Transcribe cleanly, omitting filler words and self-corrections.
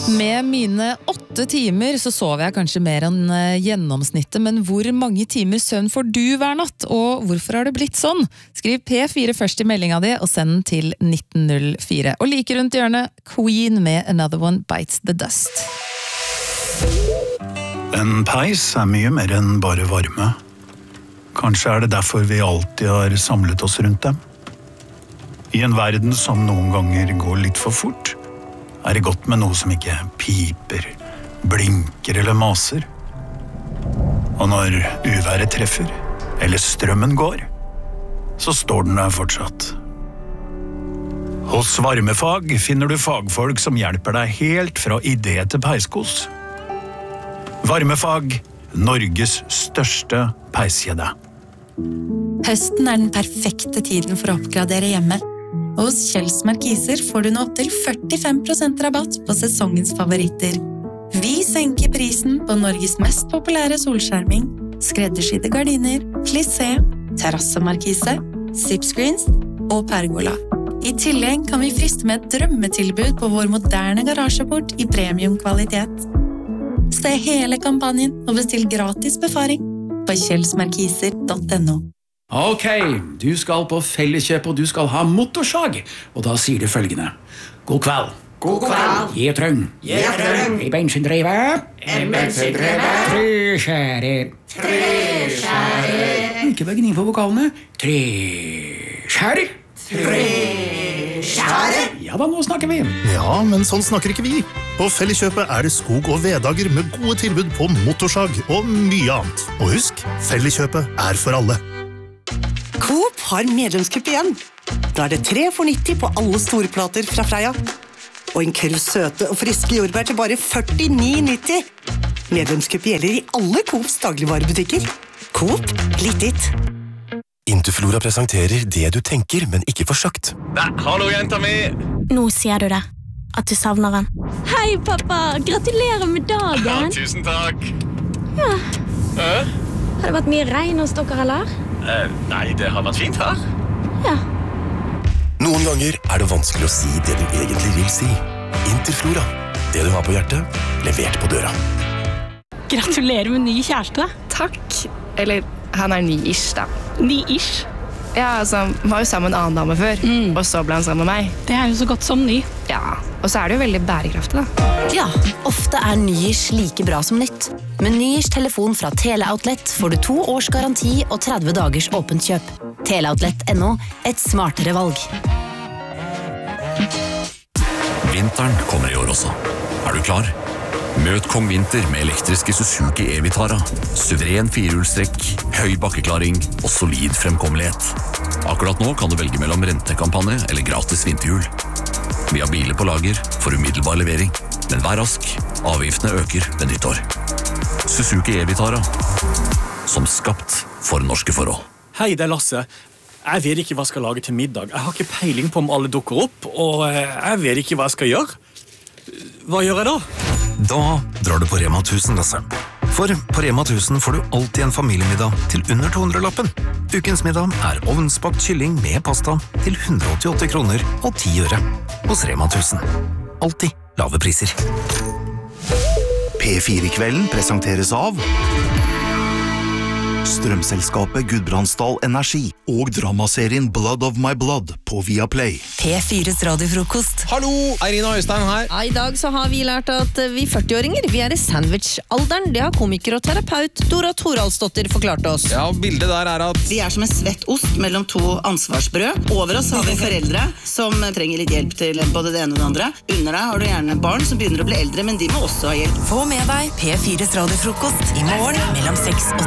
Med mine 8 timer så sover jeg kanskje mer enn gjennomsnittet, men hvor mange timer søvn får du hver natt, og hvorfor har det blitt sånn? Skriv P4 først i meldinga di, og send den til 1904. Og like rundt hjørnet, Queen med Another One Bites the Dust. En peis mye mer enn bare varme. Kanskje det derfor vi alltid har samlet oss rundt dem. I en verden som noen ganger går litt for fort, det godt med noe som ikke piper, blinker eller maser. Og når uværet treffer, eller strømmen går, så står den der fortsatt. Hos Varmefag finner du fagfolk som hjelper deg helt fra idé til peiskos. Varmefag, Norges største peiskjede. Høsten den perfekte tiden for å oppgradere hjemme. Hos Kjells Markiser får du nå opp til 45% rabatt på sesongens favoritter. Vi senker prisen på Norges mest populære solskjerming, skreddersydde gardiner, plissé, terrassemarkise, zipscreens og pergola. I tillegg kan vi friste med et drømmetilbud på vår moderne garasjeport i premiumkvalitet. Se hele kampanjen og bestill gratis befaring på kjellsmarkiser.no. Ok, du skal på Felleskjøp og du skal ha motorsag, og da sier du følgende. God kveld. God kveld. Jeg trøng. I bensindriver. Treskjærer. Ikke bare gni på vokalene. Treskjærer. Ja da, nå snakker vi. Ja, men sånn snakker ikke vi. På Felleskjøpet det skog- og veddager med gode tilbud på motorsag og mye annet. Og husk, Felleskjøpet for alle. Coop har medlemskupp igjen. Da det 3 for 90 på alle storplater fra Freia. Og en kurv søte og friske jordbær til bare 49,90. Medlemskupp gjelder i alle Coops dagligvarebutikker. Coop, litt ditt. Interflora presenterer det du tenker, men ikke får sagt. Hallo, jenta mi! Nå sier du det. At du savner han. Hei, pappa! Gratulerer med dagen! Ja, tusen takk! Ja. Har det vært mye regn hos dere, eller? Nei, det har vært fint her. Ja. Noen ganger det vanskelig å si det du egentlig vil si. Interflora. Det du har på hjertet, levert på døra. Gratulerer med ny kjæreste. Takk. Eller, han ny-ish, da. Ny-ish? Ja, altså, vi var jo sammen med en annen dame før, og så ble han sammen med meg. Det jo så godt som ny. Ja, og så det jo veldig bærekraftig, da. Ja, ofte ny-ish like bra som nytt. Med ny-ish telefon fra Teleoutlet får du 2 års garanti og 30 dagers åpent kjøp. Teleoutlet.no, et smartere valg. Vinteren kommer i år også. Du klar? Møt Kong Vinter med elektriske Suzuki E-Vitara. Suveren firehjulstrekk, høy bakkeklaring og solid fremkommelighet. Akkurat nå kan du velge mellom rentekampanje eller gratis vinterhjul. Vi har biler på lager for umiddelbar levering, men vær rask, avgiftene øker ved nyttår. Suzuki E-Vitara, som skapt for norske forhold. Hei, det Lasse. Jeg vet ikke hva jeg skal lage til middag. Jeg har ikke peiling på om alle dukker opp, og jeg vet ikke hva jeg skal gjøre. Hva gjør jeg da? Da drar du på Rema 1000, Lasse. For på Rema 1000 får du alltid en familiemiddag til under 200-lappen. Ukens middag ovnsbakt kylling med pasta til 188 kroner og 10 øre. Hos Rema 1000. Alltid lave priser. P4-kvelden presenteres av strømselskapet Gudbrandsdal Energi og dramaserien Blood of My Blood på Viaplay. P4s radiofrokost. Hallo, Eirin og Øystein her. I dag så har vi lært at vi 40-åringer, vi i sandwich-alderen. Det har komiker og terapeut Dora Thoraldsdottir forklart oss. Ja, bildet der at... Vi som en svett ost mellom 2 ansvarsbrød. Over oss har vi foreldre som trenger litt hjelp til både det ene og det andre. Under deg har du gjerne barn som begynner å bli eldre, men de må også ha hjelp. Få med deg P4s radiofrokost i morgen mellom 6 og